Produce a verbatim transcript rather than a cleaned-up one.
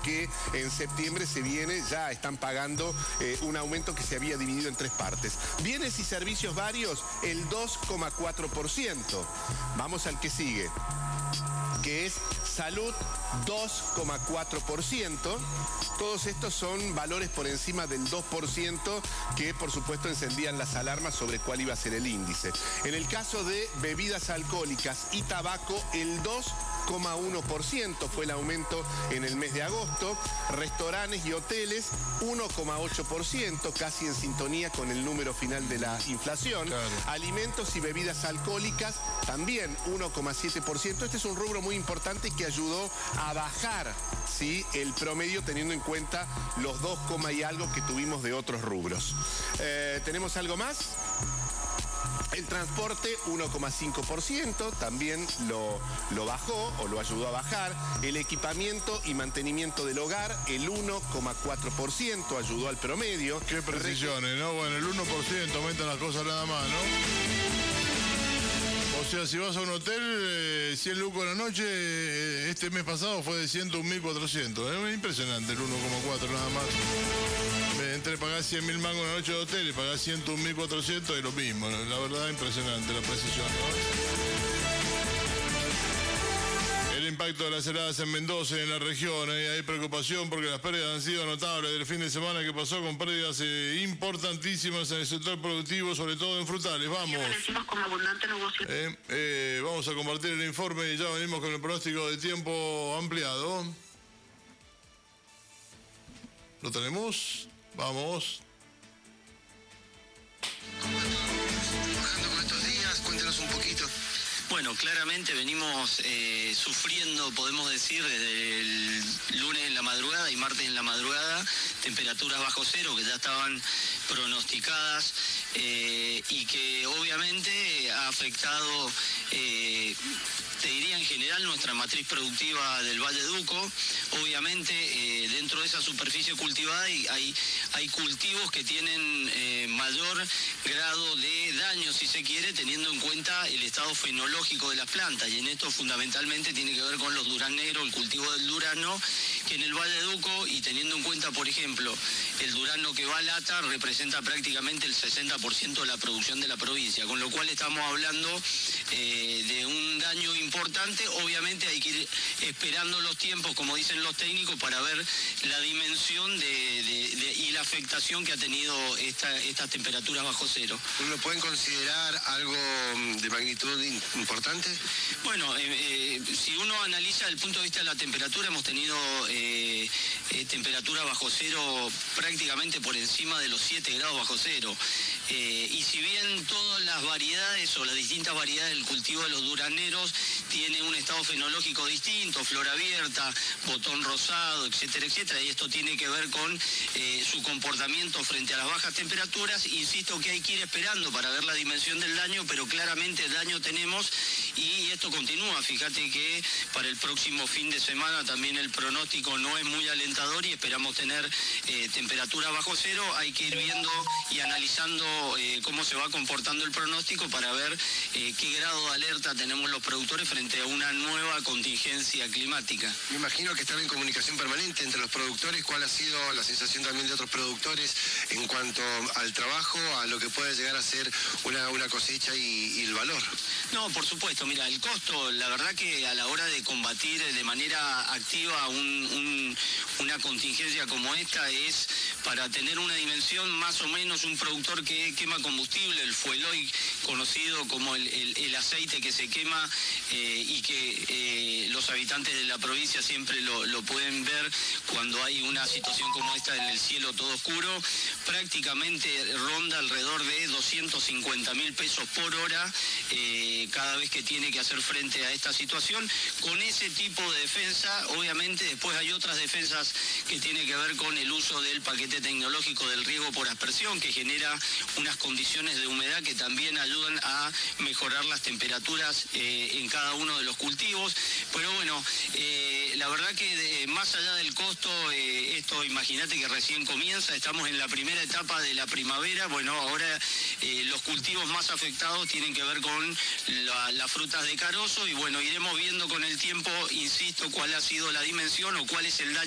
que en septiembre se viene, ya están pagando eh, un aumento que se había dividido en tres partes. Bienes y servicios varios, el dos coma cuatro por ciento. Vamos al que sigue, que es salud, dos coma cuatro por ciento. Todos estos son valores por encima del dos por ciento que, por supuesto, encendían las alarmas sobre cuál iba a ser el índice. En el caso de bebidas alcohólicas y tabaco, el dos coma uno por ciento fue el aumento en el mes de agosto. Restaurantes y hoteles, uno coma ocho por ciento, casi en sintonía con el número final de la inflación. Claro. Alimentos y bebidas alcohólicas, también uno coma siete por ciento. Este es un rubro muy importante que ayudó a bajar, ¿sí?, el promedio, teniendo en cuenta los dos, y algo que tuvimos de otros rubros. Eh, ¿Tenemos algo más? El transporte, uno coma cinco por ciento, también lo, lo bajó o lo ayudó a bajar. El equipamiento y mantenimiento del hogar, el uno coma cuatro por ciento, ayudó al promedio. Qué precisiones, ¿no? Bueno, el uno por ciento aumentan las cosas nada más, ¿no? O sea, si vas a un hotel, eh, cien lucas a la noche, eh, este mes pasado fue de ciento un mil cuatrocientos. Es impresionante el uno coma cuatro nada más. Entre pagar cien mil mangos una noche de hotel y pagar ciento un mil cuatrocientos es lo mismo. La verdad, impresionante la precisión, ¿no? El impacto de las heladas en Mendoza y en la región. ¿eh? Hay preocupación porque las pérdidas han sido notables del fin de semana que pasó, con pérdidas eh, importantísimas en el sector productivo, sobre todo en frutales. Vamos. Eh, eh, vamos a compartir el informe y ya venimos con el pronóstico de tiempo ampliado. ¿Lo tenemos? Vamos. ¿Cómo estamos trabajando con estos días? Cuéntenos un poquito. Bueno, claramente venimos eh, sufriendo, podemos decir, desde el lunes en la madrugada y martes en la madrugada, temperaturas bajo cero que ya estaban pronosticadas eh, y que obviamente ha afectado, eh, te diría en general, nuestra matriz productiva del Valle Duco. Obviamente eh, dentro de esa superficie cultivada hay, hay, hay cultivos que tienen eh, mayor grado de daño, si se quiere, teniendo en cuenta el estado fenológico de las plantas, y en esto fundamentalmente tiene que ver con los durazneros, el cultivo del durazno, que en el Valle Duco, y teniendo en cuenta, por ejemplo, el durazno que va a lata representa prácticamente el sesenta por ciento de la producción de la provincia, con lo cual estamos hablando eh, de un daño importante. Obviamente hay que ir esperando los tiempos, como dicen los técnicos, para ver la dimensión de, de, de, y la afectación que ha tenido esta, estas temperaturas bajo cero. ¿Lo pueden considerar algo de magnitud importante? Bueno, eh, eh, si uno analiza desde el punto de vista de la temperatura, hemos tenido eh, eh, temperatura bajo cero prácticamente por encima de los siete grados bajo cero. Eh, y si bien todas las variedades o las distintas variedades del cultivo de los durazneros tiene un estado fenológico distinto, flor abierta, botón rosado, etcétera, etcétera, y esto tiene que ver con eh, su comportamiento frente a las bajas temperaturas, insisto que hay que ir esperando para ver la dimensión del daño, pero claramente daño tenemos y esto continúa. Fíjate que para el próximo fin de semana también el pronóstico no es muy alentador y esperamos tener eh, temperatura bajo cero. Hay que ir viendo y analizando eh, cómo se va comportando el pronóstico para ver eh, qué grado de alerta tenemos los productores frente a una nueva contingencia climática. Me imagino que están en comunicación permanente entre los productores. ¿Cuál ha sido la sensación también de otros productores en cuanto al trabajo, a lo que puede llegar a ser una, una cosecha y, y el valor? No, por supuesto. Mira, el costo, la verdad que a la hora de combatir de manera activa un, un, una contingencia como esta es, para tener una dimensión, más o menos un productor que quema combustible, el fuel oil, conocido como el, el, el aceite que se quema eh, y que eh, los habitantes de la provincia siempre lo, lo pueden ver cuando hay una situación como esta en el cielo todo oscuro, prácticamente ronda alrededor de doscientos cincuenta mil pesos por hora eh, cada vez que tiene que hacer frente a esta situación. Con ese tipo de defensa, obviamente después hay otras defensas que tienen que ver con el uso del paquete tecnológico del riego por aspersión, que genera unas condiciones de humedad que también ayudan a mejorar las temperaturas eh, en cada uno de los cultivos. Pero bueno, eh, la verdad que de, más allá del costo, eh, esto imagínate que recién comienza, estamos en la primera etapa de la primavera. Bueno, ahora eh, los cultivos más afectados tienen que ver con la, las frutas de carozo y bueno, iremos viendo con el tiempo, insisto, cuál ha sido la dimensión o cuál es el daño